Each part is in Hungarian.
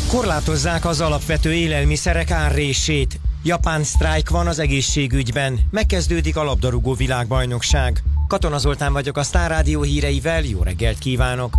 Korlátozzák az alapvető élelmiszerek árrését. Japán sztrájk van az egészségügyben. Megkezdődik a labdarúgó világbajnokság. Katona Zoltán vagyok a Sztár Rádió híreivel, jó reggelt kívánok!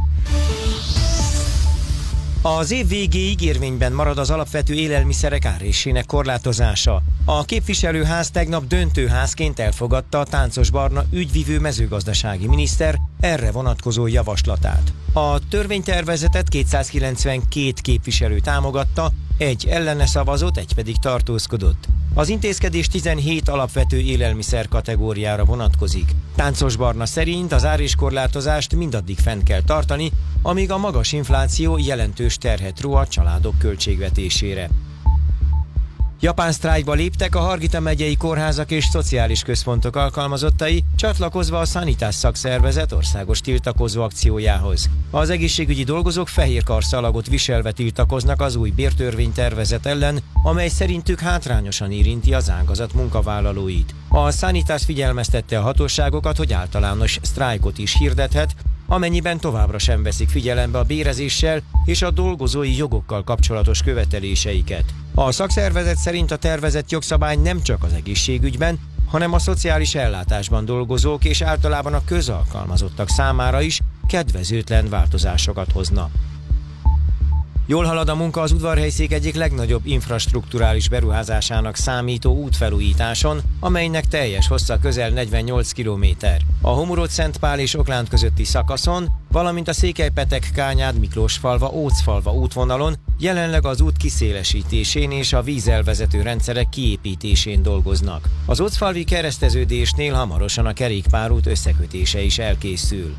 Az év végéig érvényben marad az alapvető élelmiszerek árrésének korlátozása. A képviselőház tegnap döntőházként elfogadta a Táncos Barna ügyvivő mezőgazdasági miniszter erre vonatkozó javaslatát. A törvénytervezetet 292 képviselő támogatta, egy ellene szavazott, egy pedig tartózkodott. Az intézkedés 17 alapvető élelmiszer kategóriára vonatkozik. Táncos Barna szerint az áréskorlátozást mindaddig fenn kell tartani, amíg a magas infláció jelentős terhet ró a családok költségvetésére. Japán sztrájkba léptek a Hargita megyei kórházak és szociális központok alkalmazottai, csatlakozva a Sanitas szakszervezet országos tiltakozó akciójához. Az egészségügyi dolgozók fehér karszalagot viselve tiltakoznak az új bértörvénytervezet ellen, amely szerintük hátrányosan érinti az ágazat munkavállalóit. A Sanitas figyelmeztette a hatóságokat, hogy általános sztrájkot is hirdethet, amennyiben továbbra sem veszik figyelembe a bérezéssel és a dolgozói jogokkal kapcsolatos követeléseiket. A szakszervezet szerint a tervezett jogszabály nem csak az egészségügyben, hanem a szociális ellátásban dolgozók és általában a közalkalmazottak számára is kedvezőtlen változásokat hozna. Jól halad a munka az Udvarhelyszék egyik legnagyobb infrastrukturális beruházásának számító útfelújításon, amelynek teljes hossza közel 48 km. A Homurod-Szentpál és Oklánd közötti szakaszon, valamint a Székelypetek-Kányád-Miklósfalva Ócfalva útvonalon jelenleg az út kiszélesítésén és a vízelvezető rendszerek kiépítésén dolgoznak. Az ócfalvi kereszteződésnél hamarosan a kerékpárút összekötése is elkészül.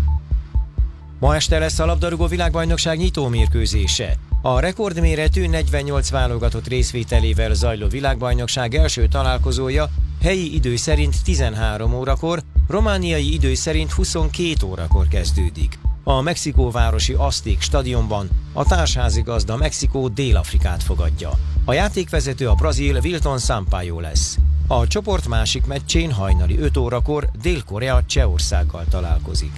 Ma este lesz a labdarúgó világbajnokság nyitómérkőzése. A rekordméretű 48 válogatott részvételével zajló világbajnokság első találkozója helyi idő szerint 13 órakor, romániai idő szerint 22 órakor kezdődik. A mexikóvárosi Azték stadionban a társházigazda Mexikó Dél-Afrikát fogadja. A játékvezető a brazil Wilton Sampaio lesz. A csoport másik meccsén hajnali 5 órakor Dél-Korea Csehországgal találkozik.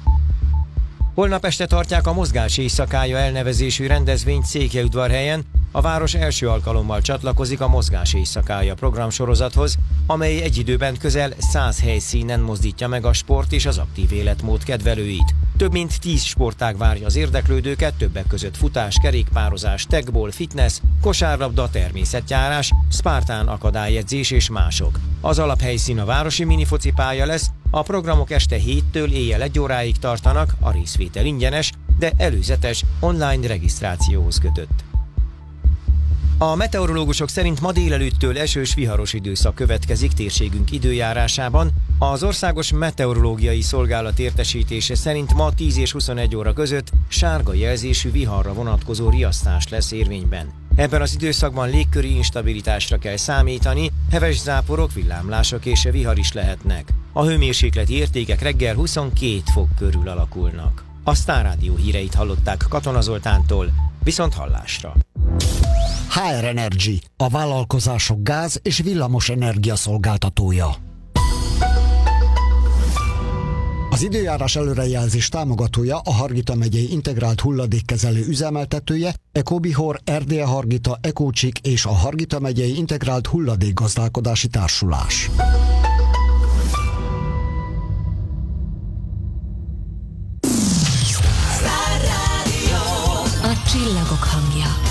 Holnap este tartják a Mozgás éjszakája elnevezésű rendezvényt Székelyudvarhelyen. A város első alkalommal csatlakozik a Mozgás éjszakája programsorozathoz, amely egy időben közel 100 helyszínen mozdítja meg a sport és az aktív életmód kedvelőit. Több mint 10 sportág várja az érdeklődőket, többek között futás, kerékpározás, tekball, fitness, kosárlabda, természetjárás, szpartán akadályedzés és mások. Az alaphelyszín a városi minifocipálya lesz, a programok este 7-től éjjel 1 óráig tartanak, a részvétel ingyenes, de előzetes online regisztrációhoz kötött. A meteorológusok szerint ma délelőttől esős, viharos időszak következik térségünk időjárásában. Az Országos Meteorológiai Szolgálat értesítése szerint ma 10 és 21 óra között sárga jelzésű viharra vonatkozó riasztás lesz érvényben. Ebben az időszakban légköri instabilitásra kell számítani, heves záporok, villámlások és vihar is lehetnek. A hőmérsékleti értékek reggel 22 fok körül alakulnak. A Sztár Rádió híreit hallották Katona Zoltántól, viszont hallásra. HR Energy, a vállalkozások gáz- és villamos energia szolgáltatója. Az időjárás előrejelzés támogatója a Hargita megyei integrált hulladékkezelő üzemeltetője, Ecobihor, Erdélye Hargita, Ecócsik és a Hargita megyei integrált hulladékgazdálkodási társulás. A csillagok hangja.